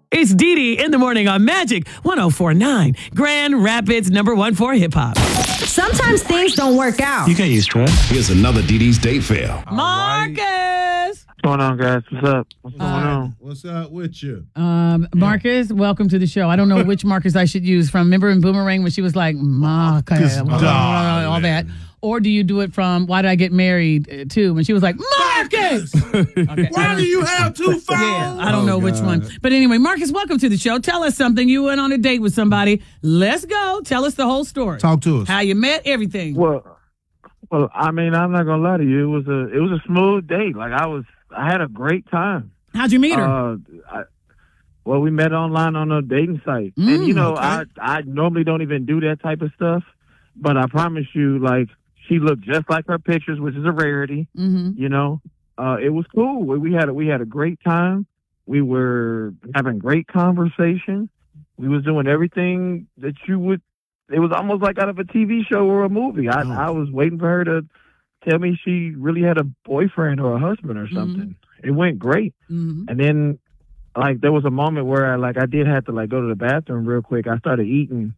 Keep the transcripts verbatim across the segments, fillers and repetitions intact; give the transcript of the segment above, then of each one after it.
It's Dee Dee in the morning on Magic one oh four point nine, Grand Rapids number one for hip hop. Sometimes things don't work out. You can't use stress. Here's another Dee Dee's date fail. Marcus! What's going on, guys? What's up? What's going Uh, on? What's up with you? Um, Marcus, welcome to the show. I don't know which Marcus I should use from. Remember in Boomerang when she was like, Marcus, Marcus, all that. Or do you do it from Why Did I Get Married uh, too? When she was like, Marcus! Okay. Why do you have two phones? Yeah, I don't know Oh, which God. one. But anyway, Marcus, welcome to the show. Tell us something. You went on a date with somebody. Let's go. Tell us the whole story. Talk to us. How you met, everything. Well, well, I mean, I'm not gonna lie to you. It was a, it was a smooth date. Like I was, I had a great time. How'd you meet her? Uh, I, well, we met online on a dating site, Mm, and you know, okay. I, I normally don't even do that type of stuff, but I promise you, like, she looked just like her pictures, which is a rarity. mm-hmm. You know, uh, it was cool. We, we had a, we had a great time. We were having great conversation. We was doing everything that you would. It was almost like out of a T V show or a movie. I, Oh. I was waiting for her to tell me she really had a boyfriend or a husband or something. It went great. Mm-hmm. And then, like, there was a moment where I, like, I did have to, like, go to the bathroom real quick. I started eating,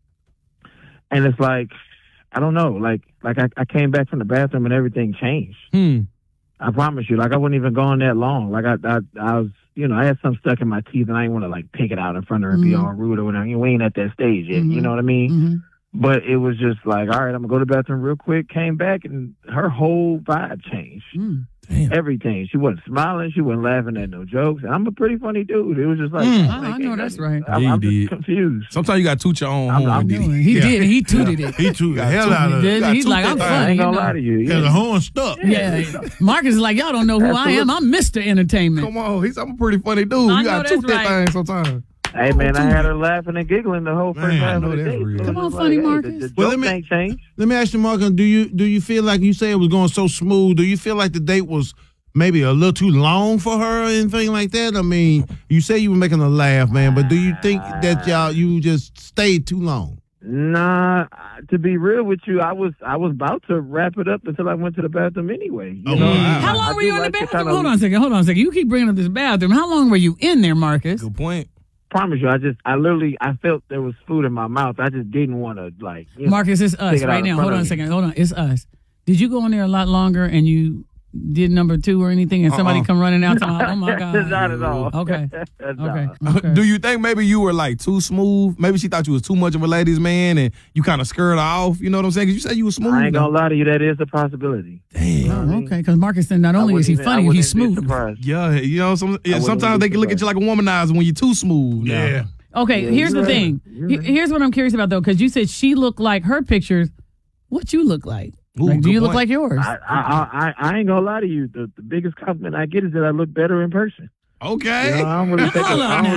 and it's like, I don't know, like, like I, I came back from the bathroom and everything changed. Hmm. I promise you, like, I wasn't even gone that long. Like, I, I, I was, you know, I had something stuck in my teeth, and I didn't want to, like, pick it out in front of her and be Mhm. all rude or whatever. We ain't at that stage yet, Mhm. you know what I mean? Mm-hmm. But it was just like, all right, I'm gonna go to the bathroom real quick. Came back, and her whole vibe changed. Mm. Damn. Everything. She wasn't smiling. She wasn't laughing at no jokes. And I'm a pretty funny dude. It was just like, Mm. like, I know ain't that's nothing. right. I'm, Yeah, I'm you just did. confused. Sometimes you got to toot your own I'm- horn. I'm Diddy. No, he Yeah. did. He tooted it. He threw the hell out of He it. did. Got He's two like, I'm things. I funny. ain't You gonna know. lie to you. Had the Yeah. horn stuck. Yeah. Marcus is like, y'all don't know who I am. I'm Mister Entertainment. Come on, he's I'm a pretty funny dude. I You know got to that's toot that right. thing sometimes. Hey, man, I had her laughing and giggling the whole first Man, I half know of the that's day. real. So Come it on, was funny like, hey, Marcus. The, the Well, joke let me- ain't changed. Let me ask you, Marcus, do you do you feel like you say it was going so smooth? Do you feel like the date was maybe a little too long for her or anything like that? I mean, you say you were making her laugh, man, but do you think that y'all you just stayed too long? Nah, to be real with you, I was I was about to wrap it up until I went to the bathroom anyway. You Oh, know, wow. I- How I long were do you in the like to bathroom? kinda- Hold on a second. Hold on a second. You keep bringing up this bathroom. How long were you in there, Marcus? Good point. Promise you, I just, I literally, I felt there was food in my mouth. I just didn't want to, like, you know, Marcus, it's us Take it out right in now. front Hold of on a me. second. Hold on. It's us. Did you go in there a lot longer and you did number two or anything and somebody Uh-uh. come running out to my, oh my God. not at all. Okay. Nah. Okay. okay. Do you think maybe you were like too smooth? Maybe she thought you was too much of a ladies' man and you kind of scared her off. You know what I'm saying? 'Cause you said you were smooth. I ain't though. gonna lie to you, that is a possibility. Damn. Oh, okay. Because Marcus said not I only is he wouldn't even- I funny, wouldn't he's even be smooth. surprised. Yeah, you know, some, yeah, wouldn't sometimes be they can look at you like a womanizer when you're too smooth. now. Yeah. Okay, Yeah, here's you're the right. thing. You're He- right. Here's what I'm curious about though, because you said she looked like her pictures. What you look like? Ooh, like, do good you look point. like yours? I, I, I, I ain't gonna lie to you. The, the biggest compliment I get is that I look better in person. Okay. You know, I don't really take. Hold a- I on don't now.